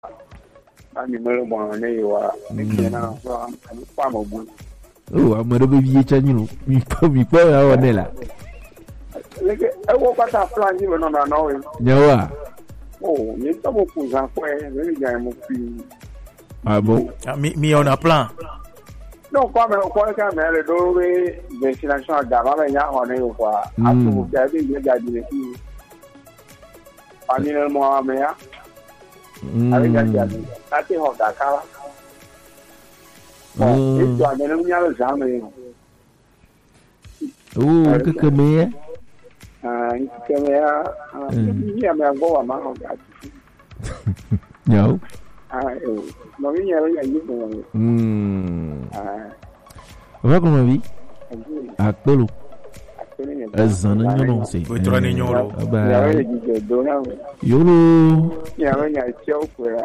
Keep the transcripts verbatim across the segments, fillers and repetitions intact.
Ani mero bon ne wa ni na so ani pa mo bu. Oh, amado be vie chanyu. Mi pa mi pa ya wonela. Leke e wo pata plan ni no na no. Nyawa. Oh, ni to mo ku za ko e ni ga mo fi. Ah bon. Ah, mi mi on a plan. Non, quoi mais quoi quand même le do we destination da ba nya ho ne kwa. Asu ga bi je ga di ki. Ani no mo ame ya. Avec la diable, ça c'est au Dakar. Bon, et toi, mais nous n'y allons jamais. Oh, que que mais? Ah, que mais ah, il y a mais encore à marre. Non. Ah, non, il y a rien à dire. Hmm. Ah. Va comment vie? À Polo. Azana nyono sei. Oitro ni nyoro. Ba. Yolo. Ya venga chau fuera.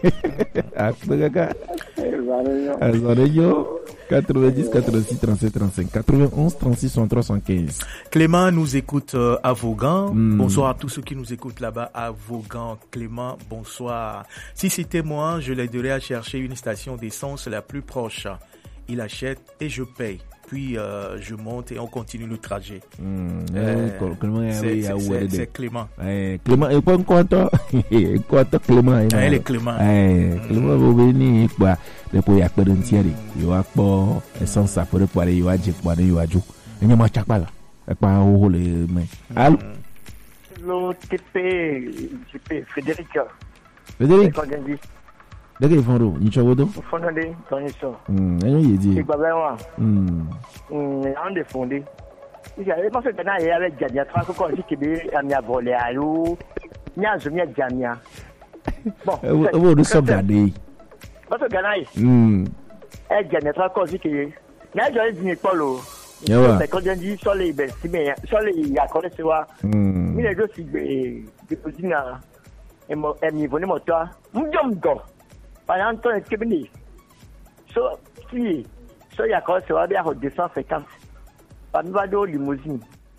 Akbaga. Azana yo. quatre-vingt-dix, quatre-vingt-six, trente-sept, trente-cinq, quatre-vingt-onze, trente-six, soixante-trois, soixante-quinze. Clément nous écoute euh, à Vaughan. Mm. Bonsoir à tous ceux qui nous écoutent là-bas à Vaughan. Clément, bonsoir. Si c'était moi, je l'aiderais à chercher une station d'essence la plus proche. Il achète et je paye. Puis euh, je monte et on continue le trajet. Mm. Euh, Clément, c'est, c'est, c'est, c'est Clément. Eh, Clément, et pas encore toi. Quoi Clément? Ah, elle est Clément. Eh, Clément vous venez quoi? Depuis y a pas d'entier. Yo a pas essence ça pour pour aller yo a j'ai pour aller yo a jou. Et moi chaque pas là. Et pas au le mais. Allô? Lo T P J P Frédéric. Frédéric. Kondandi. Daga ifondo ni chawodo? Fondé Toniso. Hmm, ayo yedi. Igbabe wa. Hmm. Hmm, on de fondé. Il y a pas fait na ya avec Jamia trois ko si kebe amia volé ayo. Nya zo mia Jamia. Bon. Eh wo do sob dade. Parce que Ganaï. Hmm. Eh Jamia trois ko si kebe. Na jo ni polo. Yawa. C'est quand on dit sur les ben si mais sur les il y a connaît c'est wa. Hmm. Mi le do si déposer na et mo et mi voler moto. Mjom go. Par exemple, Kébéni, so, si, so, il y a quoi, c'est à deux cent cinquante. Par exemple, limousine.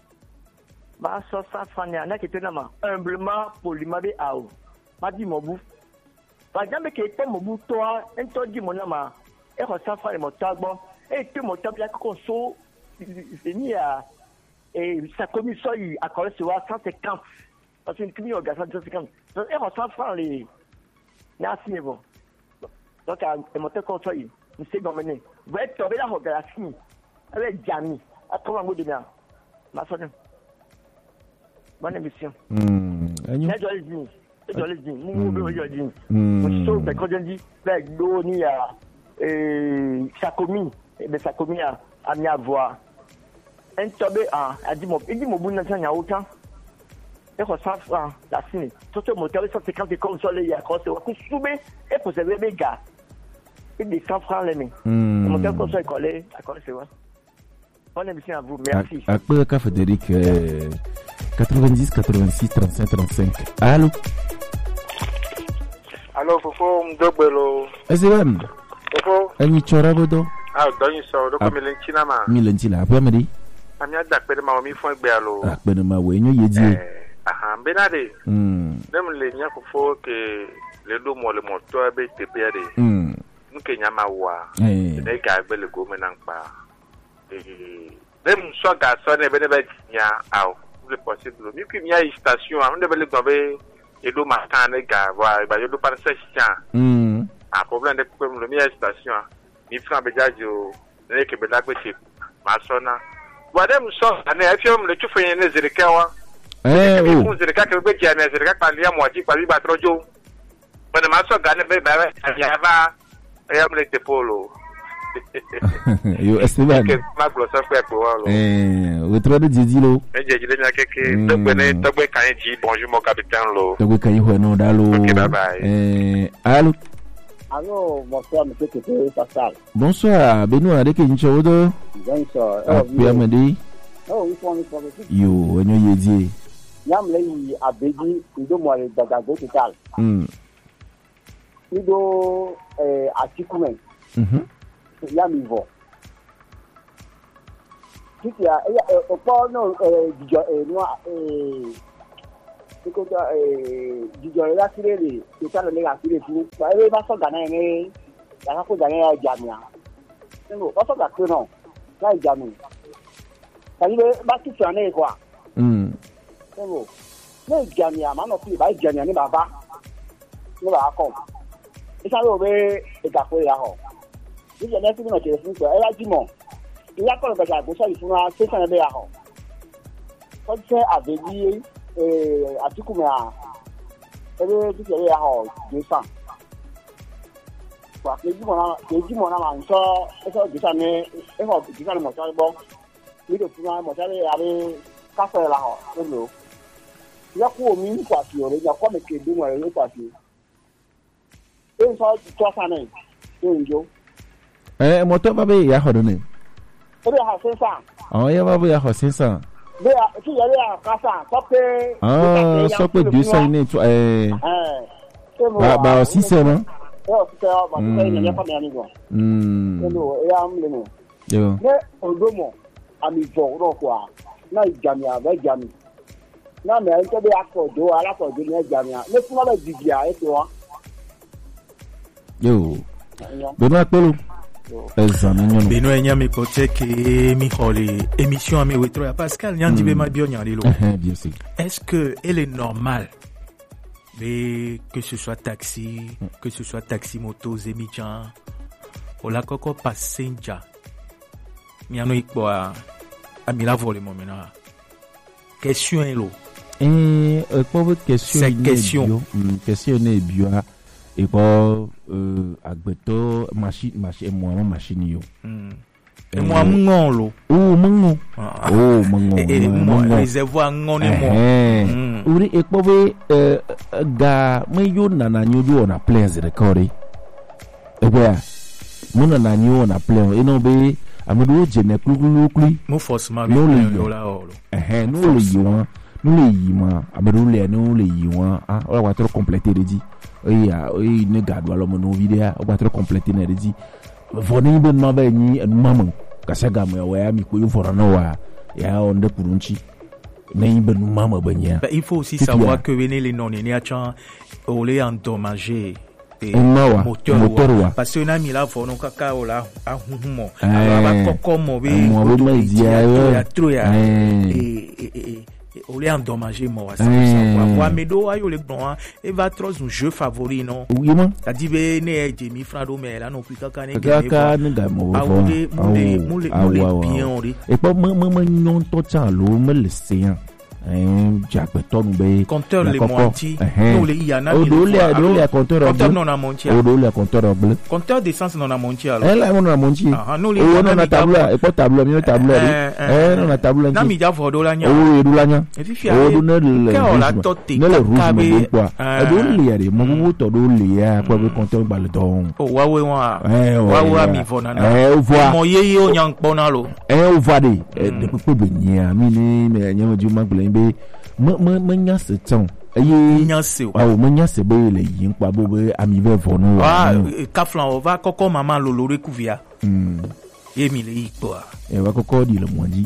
Bah, ça, ça, ça, il y en a qui étaient là, humblement, pour l'immeuble à eau. Bah, dis, mon bout. Par exemple, qui était mon bout, toi, un toi, dis, mon nom, et on s'en fait mon tabou, et tu mon tabou, qu'on saut, c'est mis à, et sa commission, il a collé sur cent cinquante. Parce qu'une commission, il y a cent cinquante. Donc, et on s'en fait les, merci, mais bon. Donc, à monter comme ça, il s'est dominé. Vous êtes tombé là, vous avez fini. Avec Jamy. À trois mots de bien. Ma soeur. Bonne émission. Hmm. Je dois le dire. Je dois le dire. Nous, nous, je dis. Je suis quand je dis, avec l'eau, ni à. Sa commune. Et bien, sa commune a mis à voir. Un tombé, a dit, il dit, mon bout, il y a autant. Et qu'on s'en fout, la signe. Surtout, mon tombé, ça, c'est quand tu es comme ça, il y a quoi, c'est qu'on soube, et pour se lever, les gars. Et des cent francs les mains. Mon tombé, comme ça, il collait, à quoi, c'est vrai. Bonne émission à vous, merci. À quoi, Café Frédéric, quatre-vingt-dix, quatre-vingt-six, trente-cinq, trente-cinq. Allô? Allô, Fofo, Mdobelo. Est-ce que vous Fofo? Ani chora bodo? Ah, donne ça, donc comme l'enchina ma. Milentila, après midi. Amia dakpe ma mi fon gbe alo. Dakpe ma we nyo yedi. Eh, aha, benade. Hmm. Dem le nya Fofo ke le do mo le mo to be te be de. Hmm. Nke nya ma wa. Eh. Ne ka gbe le go menan pa. Eh, dem so ga so ne be ne be nya aw. Le possible. Mi ki nya station, am de be le go be e do ma kan ne ga wa, ba yo do par se chan. Hmm. A problème de problème le mi station. Mi fran be jajo, ne ke be la gbe ti ma so na. Wadem so ane afiom le tufu yen zirika wa. Eh oh. Ku zirika ke be jana zirika pa lia mo ji pa bi ba trojo. Bana ma so gane be ba ya ba ayam le tepolo. Yo Esteban. Ke ma glo so fe ko wa lo. Eh, o tro de didi lo. E je jile nya keke to gbe ne to gbe kan ji bonjour mon capitaine lo. To gbe kan yi ho no da lo. OK, bye bye. Eh, allô. Allô, bonsoir, monsieur Kéké Pascal. Bonsoir, Benoît, avec qui tu es là? Bonsoir. Ah, puis Amadi. Oh, oui, on est pour le Yo, on est yedi. Yam lay abedi, ido mo le dagago total. Hmm. Ido eh atikumen. Mhm. Yam ivo. Kiki ya eh o po no eh dijo eh no eh Because eh jijo ila sirele, kita le ga sirele fu. Ba e ba so gana ni ya ko gana ya jamia. Ngo ba so ga ko no. Na jami. Kali be ba ti tsane kwa. Mm. Ngo. Na jamia ma no fi ba jamia ni baba. Ni ba ko. Isa yo be e ga ko ya ho. Jijo na ti no tere fu ko e la jimo. Ila ko ba ja go so ifuna se san be ya ho. Ko se aveli eh atikumea ebe ti kere ya ho jesan wa keji mo na keji mo na ma nso eso jesan ni e ho jesan mo so gbo ni do funa mo sare ya be ka so la ho lo ya ku omi kwa ti ore ya kwa me ke du mo re kwa ti e so to fa na e njo eh mo to ba be ya ho do ni ebe ha se sa oh ya ba be ya ho sin sa Bẹ́ẹ̀ tí yẹ̀rẹ́ yà kásá sọ pé. sọ pé dùsọ̀ ní ètò ẹ̀ bá ọ sísẹ mọ́. ẹ ọ sísẹ ọ bàtí sẹ́yìn ẹ̀yẹ fún mi àmì gbọ̀n. nínú ẹ̀yà ń lè mọ̀. ní ọ̀dọ́mọ̀ àmì ìjọ náà kọ́ à náà ìjàmì àbẹ́ ìjàmì náà mẹ́rin tó bí akọ̀jọ́ alákọ̀jọ́ ní ìjàmì à ní fún ọ̀bẹ jìjì à ẹ̀ tó wa. yóò bẹ́ẹ̀ náà pẹ́lú. Benoît Nyame côté que mi holi émission à mi wetro ya Pascal Nyandi be ma bio nyali lo. Bien sûr. Est-ce que elle est normale mais que ce soit taxi, que ce soit taxi moto Zemijan ou la coco passenger. Mi ano ikbo a mi la vole mo mena. Question lo. Eh pour question c'est question question ne bio et quoi euh agbeto machine machine moi machine yo et moi ngon lo oh mongo oh mongo et moi réservoir ngon ni mo uri e ko be ga me yo nana nyu do na plains record e bia mo nana nyu na plains e no be amudu je ne kululu kuli mo force ma bi lo la o eh no le yi won no le yi ma amudu le no le yi won ah o wa trop compléter de dit oui oui ne garde wala mo no vidéo o ba trop compléter ne dit voni ben ma ba ni mamu kasaga mo ya mi ko yo fora no wa ya on de kurunchi ne ben mama banya. Il faut aussi savoir que les non ni a chan on les endommagé et moteur moteur parce que na mi la fo no kaka o la ahuhumo alors ba kokko mo be ya trop ya et on les endommagé mo ça savoir mais do ayo le bon et va trop un jeu favori non oui man ça dit be ne Jimmy Frado mais là non plus kaka ne kaka ne ga mo ah oui mo le mo le bien on dit et pas mo mo nyon to cha lo me le séant un jagbeton be compteur les monti nous les yana o do le do le compteur compteur non a monti o do le compteur bleu compteur d'essence non a monti alors eh là on a monti ah nous les on a tableau et pas tableau mi tableau eh non a tableau na mi ja fo do la nya o do la nya e fi fi o do ne le que on la toté ne le rouge me quoi e do le yare mo mo to do le ya kwa be compteur ba le don o wa we wa eh wa wa mi fo na eh o voit mo ye ye o nya npo na lo eh o voit de de pe be nya mi ni me nya mo ju ma gbe be mo mo mo nya se ton ayi nya se wa o mo nya se be le yin pa bo be ami be vo no wa ka flan o va koko mama lo lo recouvia hmm ye mi le ipo e wa koko di le moji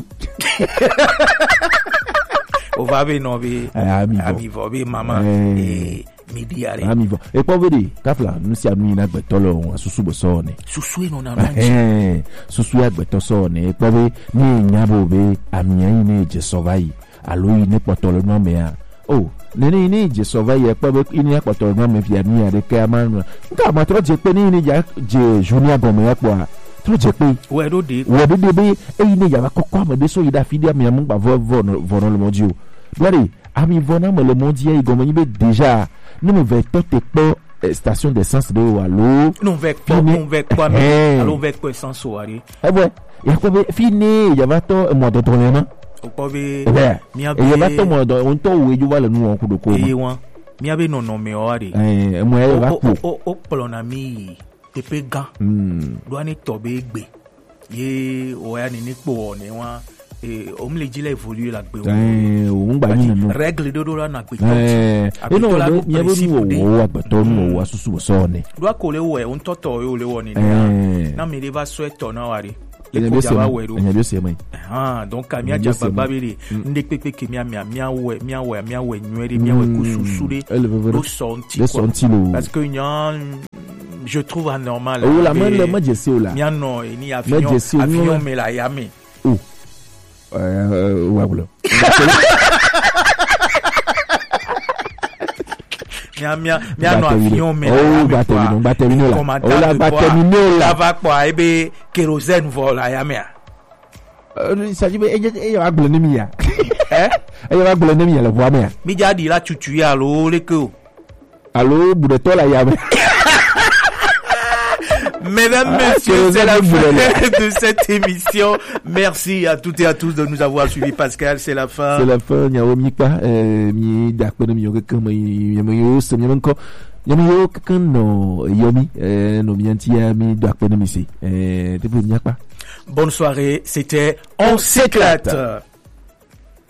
o va be no be ami ami vo be mama e mi di are ami vo e po vedi ka flan nu si anu ina gbeto lo asusu bo so ne susu no na manji eh susu ya gbeto so ne e po be ni nya bo be ami yin ne je survive alo yi ne potolo no me a oh nene ni je surveille pa be ini ya potolo no me fia ni ade ka ma nka ma tro je pe ni ni ja je junior gomo ya kwa tro je pe we do de we do de be e ni ya ba kokko ma de so yi da fidi am ya mu ba vo vo vo no le mondio dori ami vona mo le mondio yi gomo ni be déjà ni me ve to te po station d'essence de walo non vek po non vek po alo vek po essence o ari eh ouais ya ko be fini ya ba to mo do tournement opobe mi abe e ba to mo do on to we ju wale nu won ku do ko e won mi abe no no me o ari eh mo e ba ku o o polo na mi te pe gan mm do ani to be gbe ye o ya ni nipo ni won e o mi le jile évoluer la gbe eh o ngba ni no règle do do la na gbe eh e no do mi abe ni wo agbeto nu wo asusu so ni do ko le wo e on toto o le wo ni na na mi le ba so eto na wari le ko jaba we do enyabe se mai ah donc kamia jaba babiri ndekpepe kemia mia mia we mia we mia we nwere mia we kususude do senti quoi parce que nyan je trouve anormal oh la man le ma jesse là mia no ni avion avion me la yame oh euh ouais voilà Mia mia mia no avion me oh ba termino ba termino là oh la ba termino là va quoi ebe kérosène vola ya mia euh ça dit e e va gbele mi ya eh e va gbele mi ya le voix mia mi jadi la tutu ya lo le ko allo bureto la ya Mesdames, ah, messieurs, c'est la fin de cette émission. Merci à toutes et à tous de nous avoir suivis. Pascal, c'est la fin. C'est la fin. Nyaomi pa mi dakpene mi yoke kama yemi yo se mi manko yemi yo kan no yomi no mianti ya mi dakpene mi se. Eh te bu nyakpa. Bonne soirée. C'était On s'éclate.